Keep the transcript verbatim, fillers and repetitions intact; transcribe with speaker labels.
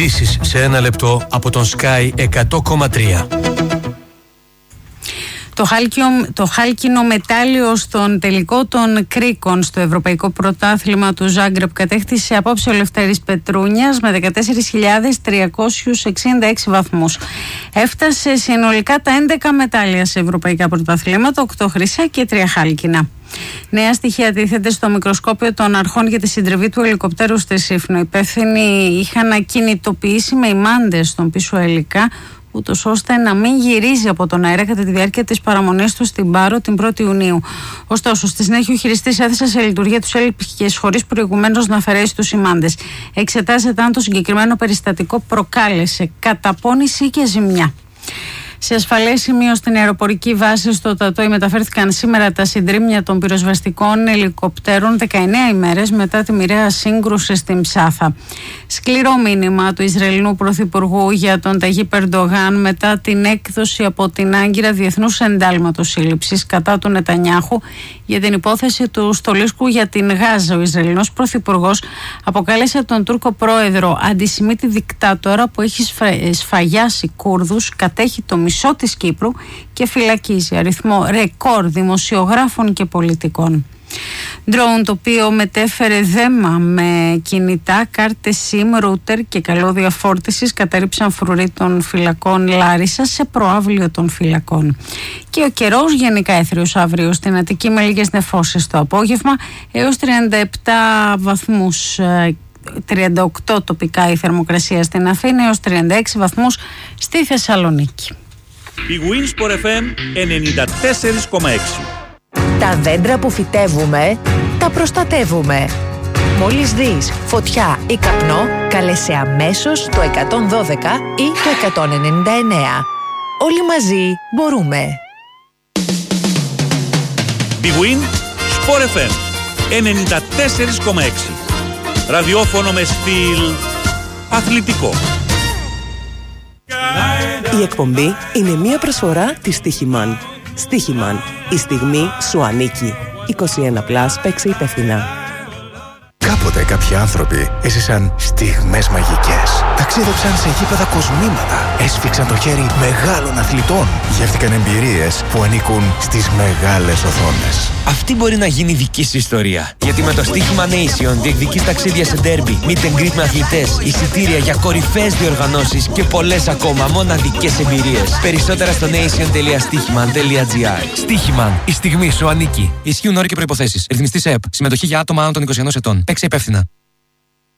Speaker 1: Ειδήσεις σε ένα λεπτό από τον Sky εκατό κόμμα τρία.
Speaker 2: Το, χάλκιο, το χάλκινο μετάλλιο στον τελικό των κρίκων στο Ευρωπαϊκό Πρωτάθλημα του Ζάγκρεπ κατέκτησε απόψε ο Λευτέρης Πετρούνιας με δεκατέσσερις χιλιάδες τριακόσιους εξήντα έξι βαθμούς. Έφτασε συνολικά τα έντεκα μετάλλια σε ευρωπαϊκά πρωταθλήματα, οκτώ χρυσά και τρία χάλκινα. Νέα στοιχεία τίθενται στο μικροσκόπιο των αρχών για τη συντριβή του ελικοπτέρου στη Σύφνο. Οι υπεύθυνοι είχαν ακινητοποιήσει με ημάντες στον πίσω ελικά, ούτως ώστε να μην γυρίζει από τον αέρα κατά τη διάρκεια της παραμονής του στην Πάρο την πρώτη Ιουνίου. Ωστόσο, στη συνέχεια ο χειριστής έθεσε σε λειτουργία τους έλικες χωρίς προηγουμένως να αφαιρέσει τους ημάντες. Εξετάζεται αν το συγκεκριμένο περιστατικό προκάλεσε καταπώνηση και ζημιά. Σε ασφαλές σημείο στην αεροπορική βάση στο Τατόι μεταφέρθηκαν σήμερα τα συντρίμμια των πυροσβεστικών ελικοπτέρων δεκαεννέα ημέρες μετά τη μοιραία σύγκρουση στην Ψάθα. Σκληρό μήνυμα του Ισραηλινού Πρωθυπουργού για τον Ταγίπ Ερντογάν μετά την έκδοση από την Άγκυρα διεθνούς εντάλματος σύλληψης κατά του Νετανιάχου για την υπόθεση του στολίσκου για την Γάζα. Ο Ισραηλινός Πρωθυπουργός αποκάλεσε τον Τούρκο πρόεδρο αντισημίτη δικτάτορα που έχει σφαγιάσει Κούρδους, κατέχει το μισό της Κύπρου και φυλακίζει αριθμό ρεκόρ δημοσιογράφων και πολιτικών. Ντρόουν το οποίο μετέφερε δέμα με κινητά, κάρτες SIM, router και καλώδια φόρτισης κατέριψαν φρουροί των φυλακών Λάρισα σε προαύλιο των φυλακών. Και ο καιρός γενικά έθριος αύριο στην Αττική με λίγες νεφώσεις το απόγευμα έως τριάντα επτά βαθμούς, τριάντα οκτώ τοπικά η θερμοκρασία στην Αθήνα έως τριάντα έξι βαθμούς στη Θεσσαλονίκη.
Speaker 3: Η Winsport εφ εμ ενενήντα τέσσερα κόμμα έξι.
Speaker 4: Τα δέντρα που φυτεύουμε, τα προστατεύουμε. Μόλις δεις φωτιά ή καπνό, κάλεσε αμέσως το εκατόν δώδεκα ή το εκατόν ενενήντα εννέα. Όλοι μαζί μπορούμε.
Speaker 3: Big Win Sport εφ εμ ενενήντα τέσσερα κόμμα έξι. Ραδιόφωνο με στυλ αθλητικό.
Speaker 5: Η εκπομπή είναι μία προσφορά της Στίχημαν. Στίχημαν. Η στιγμή σου ανήκει. είκοσι ένα πλας, παίξε υπεύθυνα.
Speaker 6: Κάποτε κάποιοι άνθρωποι έζησαν στιγμές μαγικές. Ταξίδεψαν σε γήπεδα κοσμήματα. Έσφιξαν το χέρι μεγάλων αθλητών. Γεύτηκαν εμπειρίες που ανήκουν στις μεγάλες οθόνες.
Speaker 7: Αυτή μπορεί να γίνει δική σου ιστορία. Γιατί με το στοίχημα Nation διεκδικείς ταξίδια σε ντέρμπι, meet and greet με αθλητές, εισιτήρια για κορυφαίες διοργανώσεις και πολλές ακόμα μοναδικές εμπειρίες. Περισσότερα στο nation τελεία στοίχημαν τελεία τζι άρ. Στοίχημαν. Η στιγμή σου ανήκει. Ισχύουν όροι και προϋποθέσεις. Ρυθμιστής ΕΕΠ. Συμμετοχή για άτομα άνω των είκοσι ενός ετών. Παίξε υπεύθυνα.